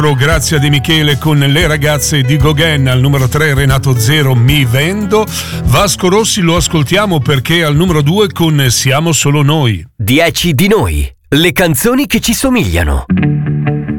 Grazie a De Michele con Le ragazze di Gauguin. Al numero 3 Renato Zero, Mi vendo. Vasco Rossi lo ascoltiamo perché al numero 2 con Siamo solo noi. 10 di noi, le canzoni che ci somigliano.